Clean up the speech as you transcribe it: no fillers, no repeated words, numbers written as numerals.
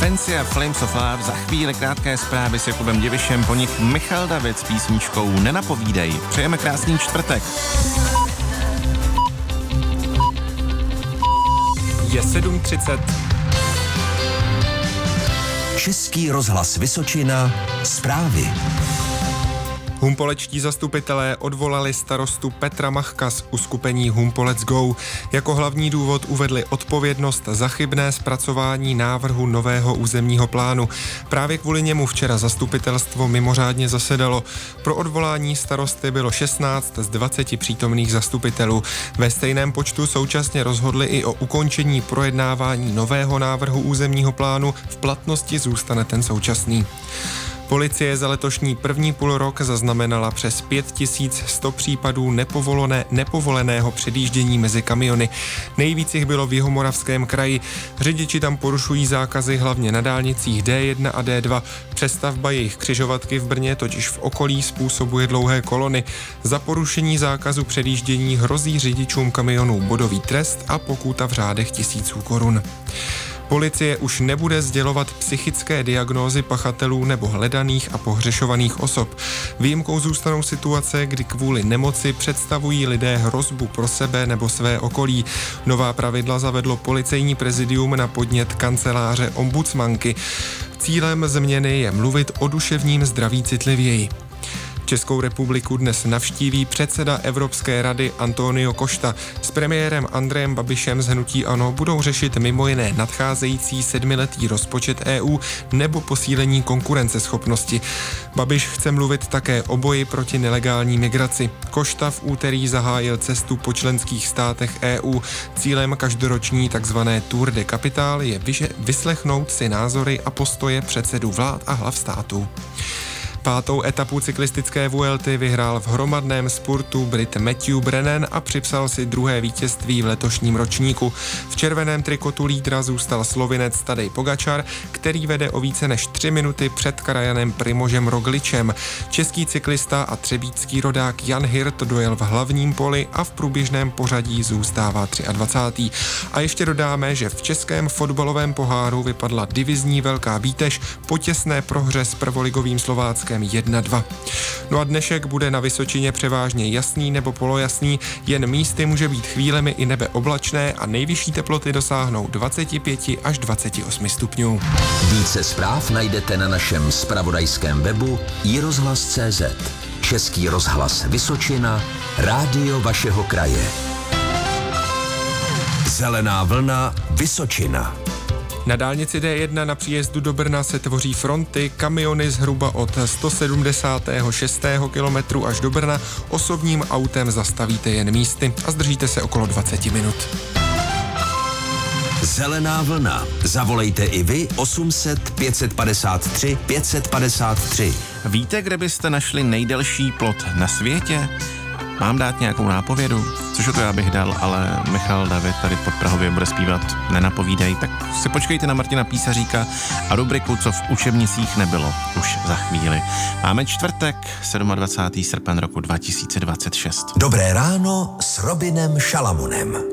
Fancy a Flames of Love, za chvíli krátké zprávy s Jakubem Divišem, po nich Michal David s písničkou Nenapovídej. Přejeme krásný čtvrtek. Je 7:30. Český rozhlas Vysočina, zprávy. Humpolečtí zastupitelé odvolali starostu Petra Machka z uskupení Humpolec Go. Jako hlavní důvod uvedli odpovědnost za chybné zpracování návrhu nového územního plánu. Právě kvůli němu včera zastupitelstvo mimořádně zasedalo. Pro odvolání starosty bylo 16 z 20 přítomných zastupitelů. Ve stejném počtu současně rozhodli i o ukončení projednávání nového návrhu územního plánu. V platnosti zůstane ten současný. Policie za letošní první půlrok zaznamenala přes 5100 případů nepovoleného předjíždění mezi kamiony. Nejvíc jich bylo v Jihomoravském kraji. Řidiči tam porušují zákazy hlavně na dálnicích D1 a D2. Přestavba jejich křižovatky v Brně totiž v okolí způsobuje dlouhé kolony. Za porušení zákazu předjíždění hrozí řidičům kamionů bodový trest a pokuta v řádech tisíců korun. Policie už nebude sdělovat psychické diagnózy pachatelů nebo hledaných a pohřešovaných osob. Výjimkou zůstanou situace, kdy kvůli nemoci představují lidé hrozbu pro sebe nebo své okolí. Nová pravidla zavedlo policejní prezidium na podnět kanceláře ombudsmanky. Cílem změny je mluvit o duševním zdraví citlivěji. Českou republiku dnes navštíví předseda Evropské rady Antonio Costa. S premiérem Andrejem Babišem z hnutí ANO budou řešit mimo jiné nadcházející 7letý rozpočet EU nebo posílení konkurenceschopnosti. Babiš chce mluvit také o boji proti nelegální migraci. Costa v úterý zahájil cestu po členských státech EU. Cílem každoroční tzv. Tour de Capitale je vyslechnout si názory a postoje předsedů vlád a hlav států. 5. etapu cyklistické Vuelty vyhrál v hromadném spurtu Brit Matthew Brennan a připsal si druhé vítězství v letošním ročníku. V červeném trikotu lídra zůstal Slovinec Tadej Pogačar, který vede o více než 3 minuty před Krajanem Primožem Rogličem. Český cyklista a třebíčský rodák Jan Hirt dojel v hlavním poli a v průběžném pořadí zůstává 23. A ještě dodáme, že v českém fotbalovém poháru vypadla divizní Velká Bítež po těsné prohře s prvoligovým Slováckem 1-2. No a dnešek bude na Vysočině převážně jasný nebo polojasný, jen místy může být chvílemi i nebe oblačné a nejvyšší teploty dosáhnou 25 až 28 stupňů. Více zpráv najdete na našem zpravodajském webu iRozhlas.cz. Český rozhlas Vysočina, rádio vašeho kraje. Zelená vlna Vysočina. Na dálnici D1 na příjezdu do Brna se tvoří fronty, kamiony zhruba od 176. kilometru až do Brna osobním autem zastavíte jen místy a zdržíte se okolo 20 minut. Zelená vlna. Zavolejte i vy 800 553 553. Víte, kde byste našli nejdelší plot na světě? Mám dát nějakou nápovědu? Což o to já bych dal, ale Michal David tady pod Prahově bude zpívat Nenapovídej, tak si počkejte na Martina Písaříka a rubriku Co v učebnicích nebylo už za chvíli. Máme čtvrtek, 27. srpen roku 2026. Dobré ráno s Robinem Šalamunem.